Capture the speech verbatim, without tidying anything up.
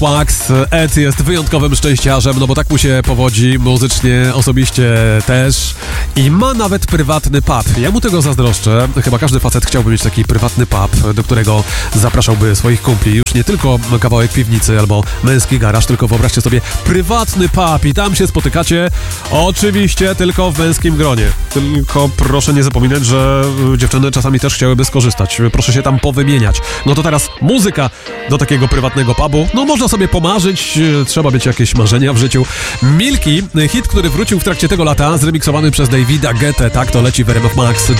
Wax. Ed jest wyjątkowym szczęściarzem, no bo tak mu się powodzi, muzycznie, osobiście też. I ma nawet prywatny pub. Ja mu tego zazdroszczę. Chyba każdy facet chciałby mieć taki prywatny pub, do którego zapraszałby swoich kumpli. Już nie tylko kawałek piwnicy albo męski garaż, tylko wyobraźcie sobie prywatny pub i tam się spotykacie. Oczywiście tylko w męskim gronie. Tylko proszę nie zapominać, że dziewczyny czasami też chciałyby skorzystać. Proszę się tam powymieniać. No to teraz muzyka do takiego prywatnego pubu. No można sobie pomarzyć, trzeba mieć jakieś marzenia w życiu. Milky, hit, który wrócił w trakcie tego lata, zremiksowany przez Davida Guettę. Tak, to leci w R M F Max.